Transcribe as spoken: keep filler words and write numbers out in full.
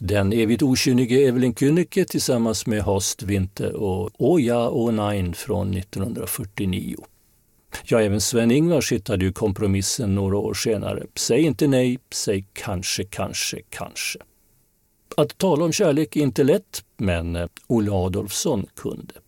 Den evigt okynnige Evelyn Künneke tillsammans med Horst Winter och Åh ja, åh nein från nittonhundrafyrtionio. Ja, även Sven-Ingvars hittade ju kompromissen några år senare. Säg inte nej, säg kanske, kanske, kanske. Att tala om kärlek är inte lätt, men Olle Adolphson kunde.